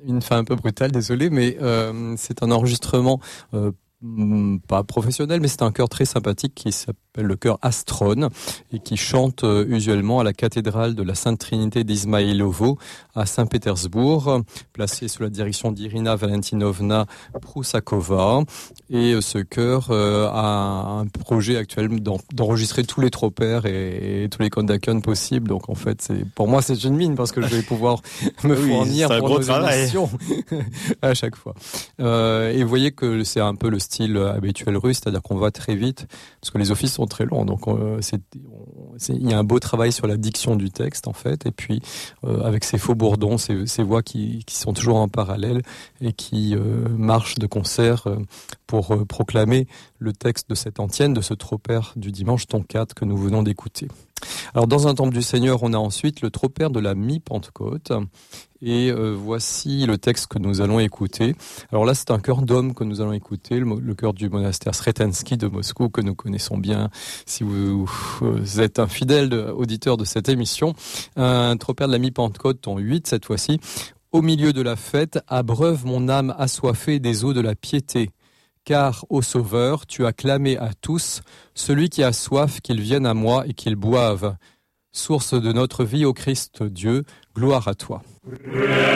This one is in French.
une fin un peu brutale, désolé, mais c'est un enregistrement pas professionnel, mais c'est un chœur très sympathique qui s'appelle le chœur Astrone et qui chante usuellement à la cathédrale de la Sainte Trinité d'Izmaïlovo à Saint-Pétersbourg, placé sous la direction d'Irina Valentinovna Prusakova. Et ce chœur a un projet actuel d'enregistrer tous les tropères et tous les kondaken possibles. Donc en fait, pour moi, c'est une mine parce que je vais pouvoir me fournir pour nos émissions à chaque fois. Et vous voyez que c'est un peu le style habituel russe, c'est-à-dire qu'on va très vite parce que les offices sont très longs. Donc il y a un beau travail sur la diction du texte en fait, et puis avec ces faux bourdons, ces voix qui sont toujours en parallèle et qui marchent de concert pour proclamer le texte de cette antienne, de ce tropère du dimanche ton 4 que nous venons d'écouter. Alors dans un temple du Seigneur, on a ensuite le tropère de la mi-Pentecôte. Et voici le texte que nous allons écouter. Alors là, c'est un chœur d'homme que nous allons écouter, le chœur du monastère Sretensky de Moscou, que nous connaissons bien si vous êtes un fidèle auditeur de cette émission. Un tropère de la mi-Pentecôte, ton 8 cette fois-ci. Au milieu de la fête, abreuve mon âme assoiffée des eaux de la piété. Car, ô Sauveur, tu as clamé à tous, celui qui a soif, qu'il vienne à moi et qu'il boive. Source de notre vie, ô Christ Dieu, gloire à toi.